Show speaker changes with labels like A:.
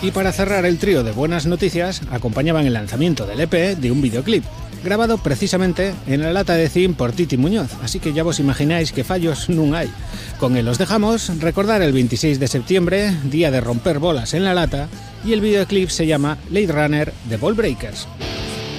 A: Y para cerrar el trío de buenas noticias, acompañaban el lanzamiento del EP de un videoclip, grabado precisamente en la lata de zinc por Titi Muñoz, así que ya vos imagináis que fallos nun hai. Con él os dejamos, recordar el 26 de septiembre, día de romper bolas en la lata, y el videoclip se llama Blade Runner de Ball Breakers.